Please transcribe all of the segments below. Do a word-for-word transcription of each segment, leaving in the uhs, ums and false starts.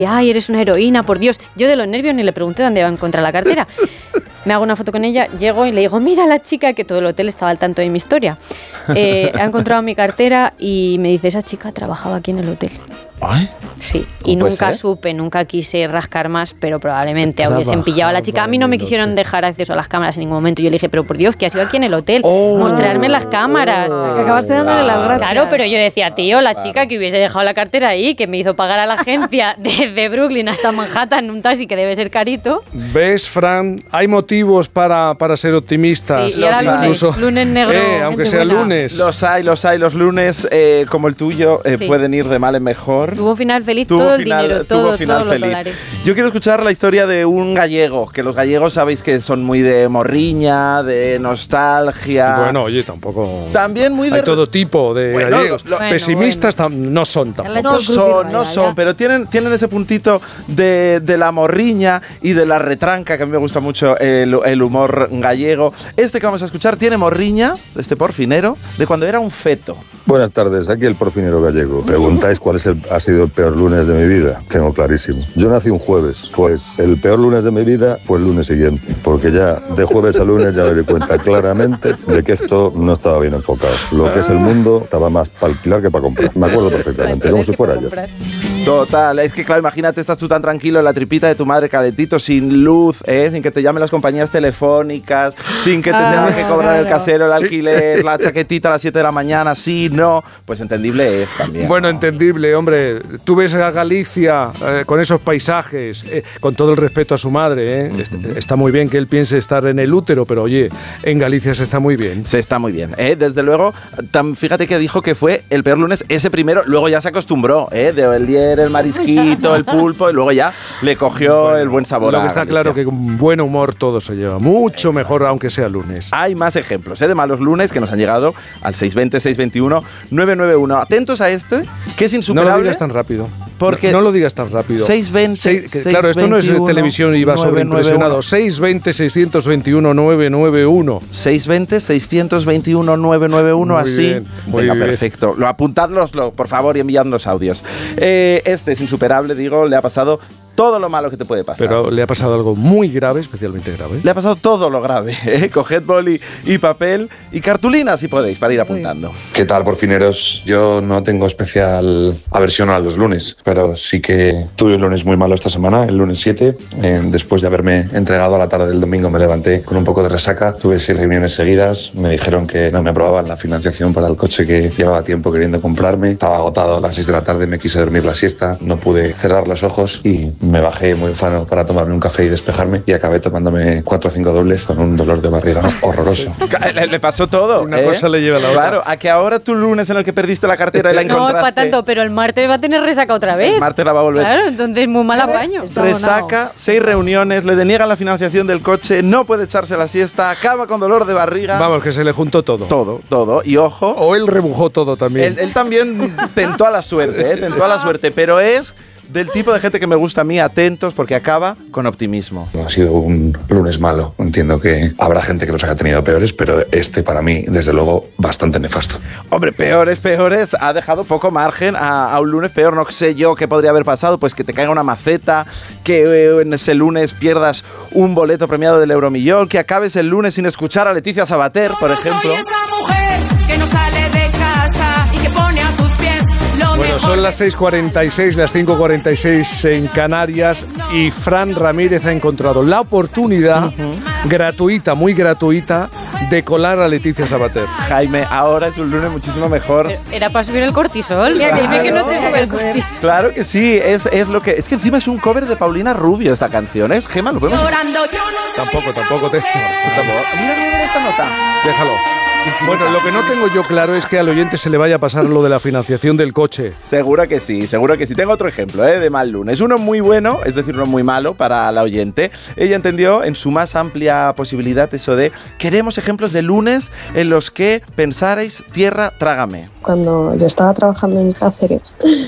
Ay, eres una heroína, por Dios. Yo de los nervios ni le pregunté dónde iba a encontrar la cartera. Me hago una foto con ella, llego y le digo, mira la chica, que todo el hotel estaba al tanto de mi historia. Eh, ha encontrado mi cartera y me dice, esa chica trabajaba aquí en el hotel. ¿Ay? Sí, y nunca supe, nunca quise rascar más, pero probablemente hubiesen pillado a la chica. A mí no me quisieron dejar acceso a las cámaras en ningún momento. Yo le dije, pero por Dios, que has ido aquí en el hotel, oh, mostrarme las cámaras. Oh, que acabaste dándole las gracias. Claro, pero yo decía, tío, la chica que hubiese dejado la cartera ahí, que me hizo pagar a la agencia desde Brooklyn hasta Manhattan en un taxi que debe ser carito. ¿Ves, Fran? Hay motivos para, para ser optimistas. Sí, y era lunes, incluso, lunes negro. Eh, aunque sea buena. Lunes. Los hay, los hay. Los lunes, eh, como el tuyo, eh, sí. pueden ir de mal en mejor. Tuvo final feliz. Tuvo todo final, el dinero, tuvo todo, final todos feliz. los dólares. Yo quiero escuchar la historia de un gallego, que los gallegos sabéis que son muy de morriña, de nostalgia. Bueno, oye, tampoco. También muy de. Hay todo tipo de bueno, gallegos. Lo, bueno, Pesimistas bueno. no son tampoco. No son, no son, pero tienen, tienen ese puntito de, de la morriña y de la retranca, que a mí me gusta mucho el, el humor gallego. Este que vamos a escuchar tiene morriña, este porfinero, de cuando era un feto. Buenas tardes, aquí el porfinero gallego. Preguntáis cuál es el, ha sido el peor lunes de mi vida. Tengo clarísimo. Yo nací un jueves, pues el peor lunes de mi vida fue el lunes siguiente, porque ya de jueves a lunes ya me di cuenta claramente de que esto no estaba bien enfocado. Lo que es el mundo estaba más para alquilar que para comprar. Me acuerdo perfectamente, como si fuera ayer. Total, es que claro, imagínate, estás tú tan tranquilo en la tripita de tu madre calentito, sin luz, ¿eh? Sin que te llamen las compañías telefónicas, sin que te ah, tengas que cobrar claro. el casero, el alquiler, la chaquetita a las siete de la mañana, sí, no, pues entendible es también. Bueno, ¿no? entendible, hombre, tú ves a Galicia eh, con esos paisajes, eh, con todo el respeto a su madre, ¿eh? uh-huh. Está muy bien que él piense estar en el útero, pero oye, en Galicia se está muy bien. Se está muy bien, ¿eh? Desde luego, tam, fíjate que dijo que fue el peor lunes ese primero, luego ya se acostumbró, ¿eh? De el día el marisquito, el pulpo, y luego ya le cogió bueno, el buen sabor. Lo que está claro que con buen humor todo se lleva mucho Exacto. mejor, aunque sea lunes. Hay más ejemplos ¿eh? de malos lunes que nos han llegado al seis veinte, seis veintiuno, nueve nueve uno. Atentos a esto, que es insuperable. No lo digas tan rápido. Porque no, no lo digas tan rápido. seis veinte, seis, que, claro, esto no es de televisión y va sobreimpresionado. seis veinte, seiscientos veintiuno, nueve nueve uno. seis veinte, seiscientos veintiuno, nueve nueve uno, muy así. Bien, muy Venga, bien. Perfecto. Lo apuntadloslo, por favor, y enviadnos audios. Eh, este es insuperable, digo, le ha pasado todo lo malo que te puede pasar. Pero le ha pasado algo muy grave, especialmente grave. Le ha pasado todo lo grave. ¿eh? Coged boli y papel y cartulina, si podéis, para ir apuntando. ¿Qué tal, porfineros? Yo no tengo especial aversión a los lunes, pero sí que tuve un lunes muy malo esta semana, el lunes siete. Eh, después de haberme entregado a la tarde del domingo, me levanté con un poco de resaca. Tuve seis reuniones seguidas. Me dijeron que no me aprobaban la financiación para el coche que llevaba tiempo queriendo comprarme. Estaba agotado a las seis de la tarde, me quise dormir la siesta. No pude cerrar los ojos y me bajé muy ufano para tomarme un café y despejarme, y acabé tomándome cuatro o cinco dobles con un dolor de barriga horroroso. Le, le pasó todo. Una ¿eh? cosa le lleva a la otra. Claro, a que ahora tu lunes en el que perdiste la cartera y la encontraste. No, para tanto, pero el martes va a tener resaca otra vez. El martes la va a volver. Claro, entonces muy mal apaño. Resaca, seis reuniones, le deniegan la financiación del coche, no puede echarse la siesta, acaba con dolor de barriga. Vamos, que se le juntó todo. Todo, todo. Y ojo. O él rebujó todo también. Él, él también tentó a la suerte, ¿eh? Tentó a la suerte, pero es del tipo de gente que me gusta a mí, atentos, porque acaba con optimismo. Ha sido un lunes malo. Entiendo que habrá gente que los haya tenido peores, pero este para mí, desde luego, bastante nefasto. Hombre, peores, peores. Ha dejado poco margen a, a un lunes peor. No sé yo qué podría haber pasado. Pues que te caiga una maceta, que eh, en ese lunes pierdas un boleto premiado del Euromillón, que acabes el lunes sin escuchar a Leticia Sabater, por ejemplo. Soy esa mujer que no sale de casa y que pone a tus pies. Bueno, son las seis cuarenta y seis, las cinco cuarenta y seis en Canarias, y Fran Ramírez ha encontrado la oportunidad uh-huh. gratuita, muy gratuita, de colar a Leticia Sabater. Jaime, ahora es un lunes muchísimo mejor. Pero era para subir el cortisol. Claro. Dime que no te sube el cortisol. Claro que sí, es, es lo que... Es que encima es un cover de Paulina Rubio esta canción, ¿es? Gema, ¿lo podemos...? Llorando, yo no tampoco, tampoco te... Tampoco. Mira, mira, mira esta nota. Déjalo. Bueno, lo que no tengo yo claro es que al oyente se le vaya a pasar lo de la financiación del coche. Seguro que sí, seguro que sí. Tengo otro ejemplo ¿eh? de mal lunes. Uno muy bueno, es decir, uno muy malo para la oyente. Ella entendió en su más amplia posibilidad eso de: queremos ejemplos de lunes en los que pensarais tierra, trágame. Cuando yo estaba trabajando en Cáceres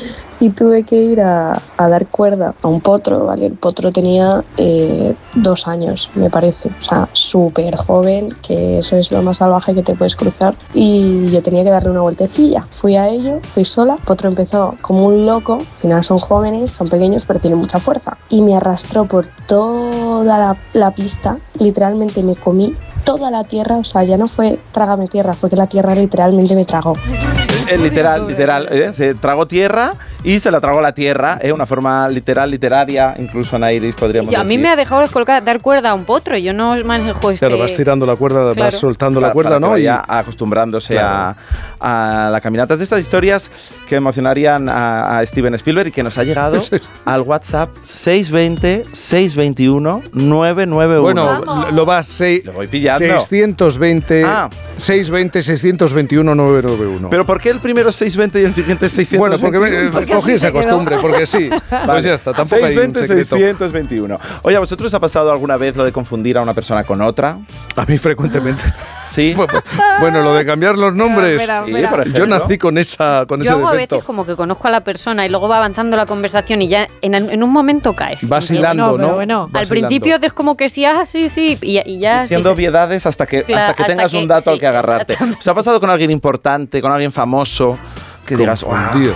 y tuve que ir a, a dar cuerda a un potro, ¿vale? El potro tenía eh, dos años, me parece, o sea, súper joven, que eso es lo más salvaje que te puedes cruzar, y yo tenía que darle una vueltecilla. Fui a ello, fui sola, el potro empezó como un loco, al final son jóvenes, son pequeños, pero tienen mucha fuerza, y me arrastró por toda la, la pista, literalmente me comí toda la tierra, o sea, ya no fue trágame tierra, fue que la tierra literalmente me tragó. Eh, literal, literal, eh, se tragó tierra y se la tragó la tierra, es eh, una forma literal, literaria, incluso en Iris podríamos y a decir. mí me ha dejado descolgar, dar cuerda a un potro, yo no manejo este... Claro, vas tirando la cuerda, Claro. vas soltando Para- la cuerda, para que ¿no? vaya acostumbrándose Claro. a, a la caminata. Es de estas historias que emocionarían a, a Steven Spielberg y que nos ha llegado al WhatsApp seis dos cero, seis dos uno, nueve nueve uno. Bueno, Vamos. lo vas seis, Lo voy pillando. seiscientos veinte, Ah. seiscientos veinte, seiscientos veintiuno, novecientos noventa y uno. ¿Pero por qué el primero es seiscientos veinte y el siguiente es seiscientos Bueno, porque me, Porque cogí así esa se quedó. costumbre, porque sí. Pues ya está, tampoco hay un seiscientos veinte, secreto. seiscientos veintiuno. Oye, ¿a vosotros os ha pasado alguna vez lo de confundir a una persona con otra? A mí frecuentemente. Sí. Bueno, lo de cambiar los nombres. Espera, Sí, espera. por ejemplo. Yo nací con esa con Yo ese hago a defecto. veces como que conozco a la persona y luego va avanzando la conversación y ya en, en un momento caes. Vas ¿entiendes? hilando, No, pero ¿no? bueno. Vas Al principio hilando. es como que sí, ah, sí, sí, y, y ya... Diciendo sí, sí. obviedades hasta que, Claro, hasta que hasta tengas que- un dato al sí, que agarrarte. exactamente. ¿Os ha pasado con alguien importante, con alguien famoso, que digas, Confundido.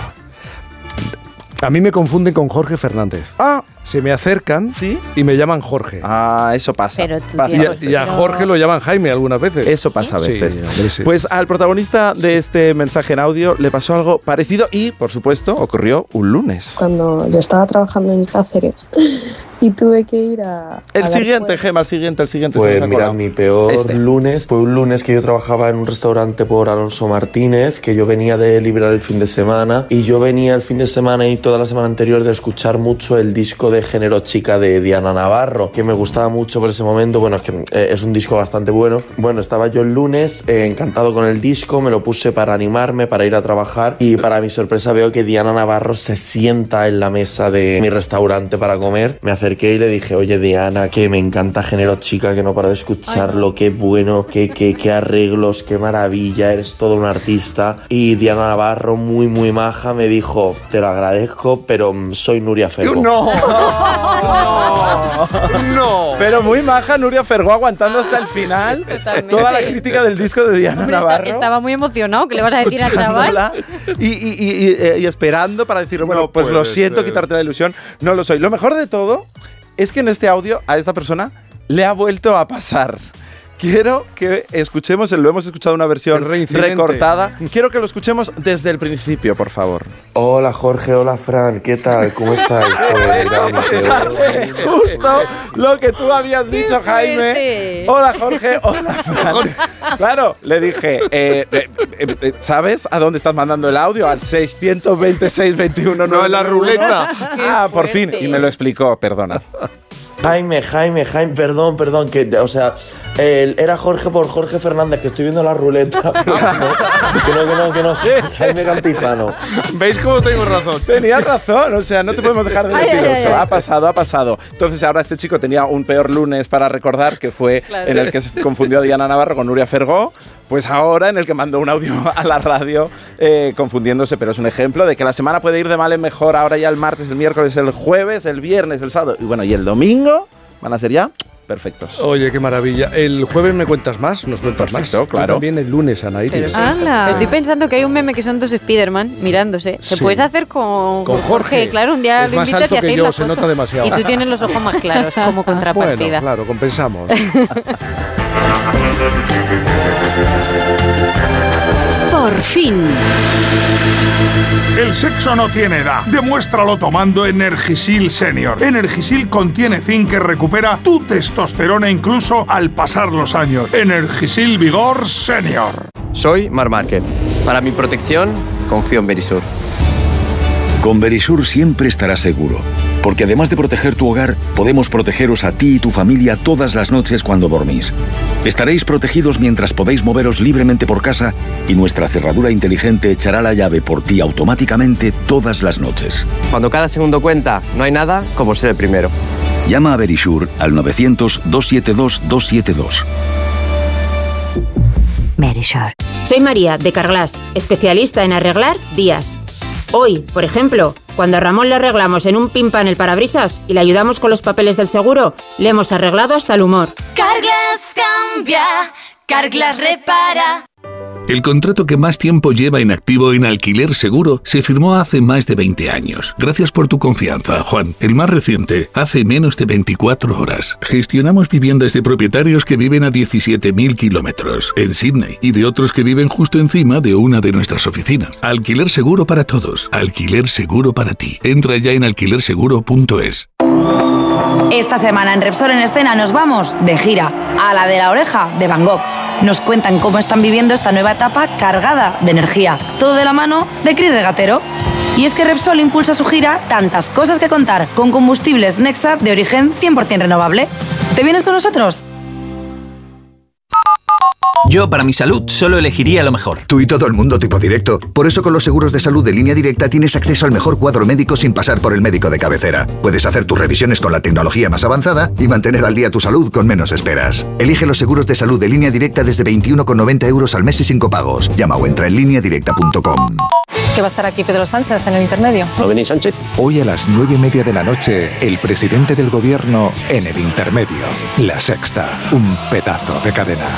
A mí me confunden con Jorge Fernández. ah, Se me acercan ¿sí? y me llaman Jorge. Ah, eso pasa. Pero tú Pasa Y tienes- a a, veces. y a Jorge lo llaman Jaime algunas veces. Eso pasa a Sí, veces. a veces. Pues al protagonista de este mensaje en audio le pasó algo parecido y, por supuesto, ocurrió un lunes. Cuando yo estaba trabajando en Cáceres y tuve que ir a... a El dar siguiente, cuerda. Gema, el siguiente, el siguiente. se Pues nos ha mira, colado. mi peor Este. lunes fue un lunes que yo trabajaba en un restaurante por Alonso Martínez, que yo venía de librar el fin de semana y yo venía el fin de semana y toda la semana anterior de escuchar mucho el disco de Género Chica de Diana Navarro, que me gustaba mucho por ese momento. Bueno, es que eh, es un disco bastante bueno. Bueno, estaba yo el lunes eh, encantado con el disco, me lo puse para animarme, para ir a trabajar y para mi sorpresa veo que Diana Navarro se sienta en la mesa de mi restaurante para comer. Me acerqué y le dije, oye Diana, que me encanta Género Chica, que no paro de escucharlo, qué bueno, qué, qué, qué arreglos, qué maravilla, eres todo un artista. Y Diana Navarro, muy muy maja, me dijo, te lo agradezco, pero mm, soy Nuria Fergo. ¡No! ¡No! ¡No! Pero muy maja Nuria Fergó aguantando hasta el final Totalmente. toda la crítica del disco de Diana Hombre, Navarro. está- estaba muy emocionado, ¿qué le vas a decir al chaval? escuchándola Y, y, y, y- y esperando para decir, bueno, No pues lo puede siento, ser. quitarte la ilusión. No lo soy. Lo mejor de todo es que en este audio a esta persona le ha vuelto a pasar. Quiero que escuchemos, lo hemos escuchado una versión El reincidente. recortada. Quiero que lo escuchemos desde el principio, por favor. Hola Jorge, hola Fran, ¿qué tal? ¿Cómo estáis? Pues, mira, mi peor- Sale justo lo que tú habías dicho, Jaime. fuerte! Hola, Jorge. Hola, Fran. Claro, le dije, eh, eh, eh, eh, ¿sabes a dónde estás mandando el audio? Al seiscientos veinte, seiscientos veintiuno. No, en la ruleta. Ah, por fin. fuerte! Y me lo explicó, perdona. Jaime, Jaime, Jaime, perdón, perdón, que, o sea, el- era Jorge por Jorge Fernández, que estoy viendo la ruleta, pero que no, que no, que no, Jaime Campizano. ¿Veis cómo tengo razón? Tenías razón, o sea, no te podemos dejar de Ay, decir ay, eso. ay, ay. Ha pasado, ha pasado. Entonces ahora este chico tenía un peor lunes para recordar, que fue Claro. en el que se confundió a Diana Navarro con Nuria Fergó. Pues ahora en el que mandó un audio a la radio eh, confundiéndose, pero es un ejemplo de que la semana puede ir de mal en mejor. Ahora ya el martes, el miércoles, el jueves, el viernes, el sábado y bueno, y el domingo van a ser ya perfectos. Oye, qué maravilla. El jueves me cuentas más, nos cuentas Perfecto, más. claro. Yo también el lunes, Anaíris. Pero sí. ¡Hala! Estoy pensando que hay un meme que son dos Spiderman mirándose. Se Sí. puedes hacer con, Con Jorge. Claro, un día Es lo más invitas alto y que hacéis yo, la se foto. nota demasiado. Y tú tienes los ojos más claros como Bueno, contrapartida. claro, compensamos. Por fin. El sexo no tiene edad. Demuéstralo tomando Energisil Senior. Energisil contiene zinc que recupera tu testosterona incluso al pasar los años. Energisil Vigor Senior. Soy Mar Márquez. Para mi protección, confío en Verisur. Con Verisur siempre estarás seguro, porque además de proteger tu hogar, podemos protegeros a ti y tu familia todas las noches cuando dormís. Estaréis protegidos mientras podéis moveros libremente por casa y nuestra cerradura inteligente echará la llave por ti automáticamente todas las noches. Cuando cada segundo cuenta, no hay nada como ser el primero. Llama a Verisur al novecientos, doscientos setenta y dos, doscientos setenta y dos. Verisur. Soy María, de Carglass, especialista en arreglar vías. Hoy, por ejemplo, Cuando a Ramón le arreglamos en un pim pam el parabrisas y le ayudamos con los papeles del seguro, le hemos arreglado hasta el humor. Carglass cambia, Carglass repara. El contrato que más tiempo lleva en activo en Alquiler Seguro se firmó hace más de veinte años. Gracias por tu confianza, Juan. El más reciente, hace menos de veinticuatro horas. Gestionamos viviendas de propietarios que viven a diecisiete mil kilómetros en Sydney y de otros que viven justo encima de una de nuestras oficinas. Alquiler Seguro para todos. Alquiler Seguro para ti. Entra ya en alquiler seguro punto es. Esta semana en Repsol en Escena nos vamos de gira a la de la oreja de Van Gogh. Nos cuentan cómo están viviendo esta nueva etapa cargada de energía. Todo de la mano de Cris Regatero. Y es que Repsol impulsa su gira Tantas cosas que contar con combustibles Nexa de origen cien por ciento renovable. ¿Te vienes con nosotros? Yo, para mi salud, solo elegiría lo mejor. Tú y todo el mundo tipo directo. Por eso con los seguros de salud de Línea Directa tienes acceso al mejor cuadro médico sin pasar por el médico de cabecera. Puedes hacer tus revisiones con la tecnología más avanzada y mantener al día tu salud con menos esperas. Elige los seguros de salud de Línea Directa desde veintiuno con noventa euros al mes y sin copagos. Llama o entra en línea directa punto com. ¿Que va a estar aquí Pedro Sánchez en el intermedio? ¿No venís, Sánchez? Hoy a las nueve y media de la noche, el presidente del gobierno en el intermedio. La Sexta. Un pedazo de cadena.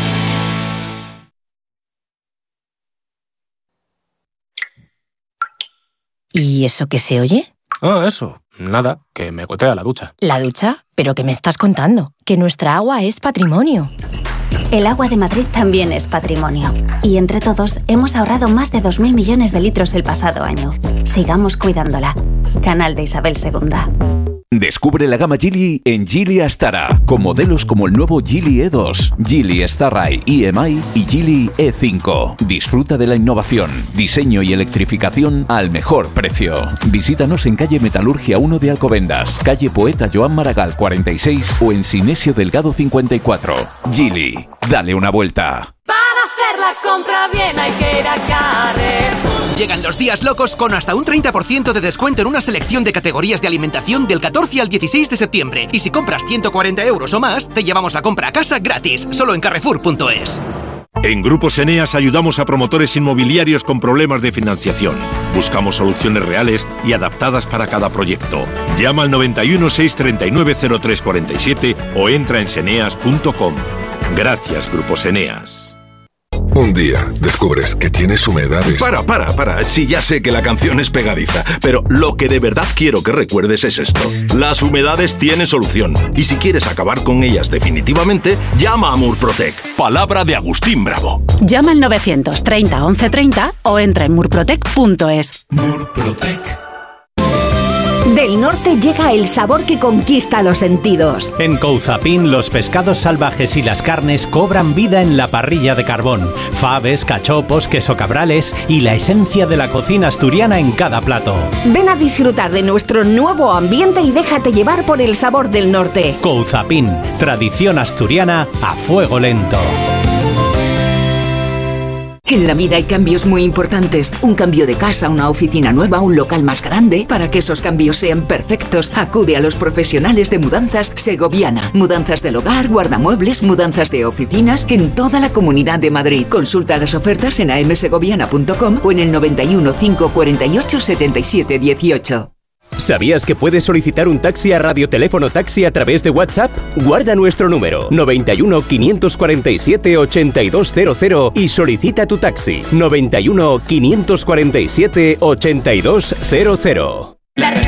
¿Y eso qué se oye? Ah, eso. Nada, que me gotea la ducha. ¿La ducha? ¿Pero qué me estás contando? Que nuestra agua es patrimonio. El agua de Madrid también es patrimonio. Y entre todos hemos ahorrado más de dos mil millones de litros el pasado año. Sigamos cuidándola. Canal de Isabel segunda. Descubre la gama Geely en Geely Astara, con modelos como el nuevo Geely E dos, Geely Starride E M I y Geely E cinco. Disfruta de la innovación, diseño y electrificación al mejor precio. Visítanos en calle Metalurgia uno de Alcobendas, calle Poeta Joan Maragall cuarenta y seis o en Sinesio Delgado cincuenta y cuatro. Geely, dale una vuelta. Para hacer la compra bien hay que ir a Carrefour. Llegan los días locos con hasta un treinta por ciento de descuento en una selección de categorías de alimentación del catorce al dieciséis de septiembre. Y si compras ciento cuarenta euros o más, te llevamos la compra a casa gratis, solo en carrefour punto es. En Grupos Eneas ayudamos a promotores inmobiliarios con problemas de financiación. Buscamos soluciones reales y adaptadas para cada proyecto. Llama al noventa y uno, seiscientos treinta y nueve, cero tres cuarenta y siete o entra en seneas punto com. Gracias, Grupos Eneas. Un día descubres que tienes humedades. Para, para, para. Sí, ya sé que la canción es pegadiza, pero lo que de verdad quiero que recuerdes es esto. Las humedades tienen solución. Y si quieres acabar con ellas definitivamente, llama a Murprotec. Palabra de Agustín Bravo. Llama al novecientos treinta once treinta o entra en murprotec punto es. Murprotec. Del norte llega el sabor que conquista los sentidos. En Couzapin, los pescados salvajes y las carnes cobran vida en la parrilla de carbón. Faves, cachopos, queso cabrales y la esencia de la cocina asturiana en cada plato. Ven a disfrutar de nuestro nuevo ambiente y déjate llevar por el sabor del norte. Couzapin, tradición asturiana a fuego lento. En la vida hay cambios muy importantes. Un cambio de casa, una oficina nueva, un local más grande. Para que esos cambios sean perfectos, acude a los profesionales de Mudanzas Segoviana. Mudanzas del hogar, guardamuebles, mudanzas de oficinas en toda la Comunidad de Madrid. Consulta las ofertas en a m segoviana punto com o en el noventa y uno, cinco cuarenta y ocho, setenta y siete dieciocho. ¿Sabías que puedes solicitar un taxi a Radioteléfono Taxi a través de WhatsApp? Guarda nuestro número noventa y uno, quinientos cuarenta y siete, ochenta y dos cero cero y solicita tu taxi noventa y uno, quinientos cuarenta y siete, ochenta y dos cero cero.